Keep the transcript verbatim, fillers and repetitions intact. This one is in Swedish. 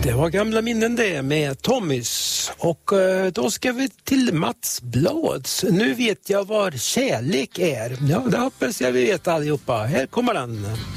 Det var gamla minnen det med Tommys. Och eh, då ska vi till Mats Blads. Nu vet jag var kärlek är. Ja, det hoppas jag vi vet allihopa. Här kommer den.